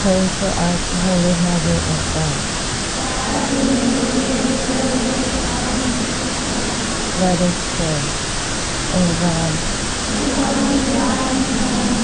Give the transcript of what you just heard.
pray for us, Holy Mother of God. Let us pray. O God,